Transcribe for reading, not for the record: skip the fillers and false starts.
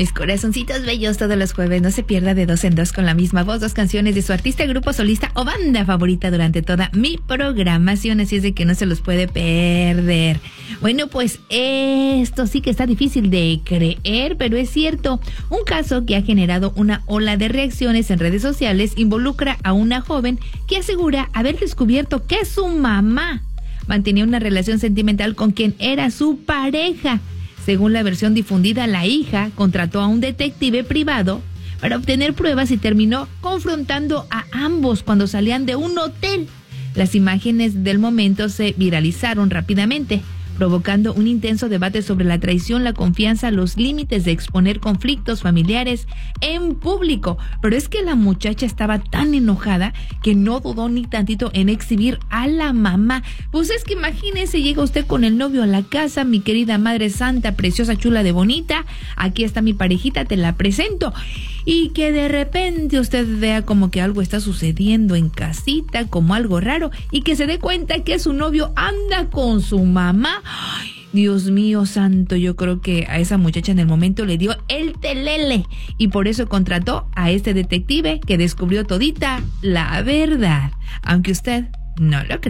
Mis corazoncitos bellos, todos los jueves, no se pierda de 2 en 2 con la misma voz, 2 canciones de su artista, grupo, solista o banda favorita durante toda mi programación, así es de que no se los puede perder. Bueno, pues esto sí que está difícil de creer, pero es cierto. Un caso que ha generado una ola de reacciones en redes sociales involucra a una joven que asegura haber descubierto que su mamá mantenía una relación sentimental con quien era su pareja. Según la versión difundida, la hija contrató a un detective privado para obtener pruebas y terminó confrontando a ambos cuando salían de un hotel. Las imágenes del momento se viralizaron rápidamente, provocando un intenso debate sobre la traición, la confianza, los límites de exponer conflictos familiares en público. Pero es que la muchacha estaba tan enojada que no dudó ni tantito en exhibir a la mamá. Pues es que imagínese, llega usted con el novio a la casa, mi querida madre santa, preciosa, chula de bonita, aquí está mi parejita, te la presento. Y que de repente usted vea como que algo está sucediendo en casita, como algo raro, y que se dé cuenta que su novio anda con su mamá. Ay, Dios mío santo, yo creo que a esa muchacha en el momento le dio el telele y por eso contrató a este detective que descubrió todita la verdad, aunque usted no lo cree.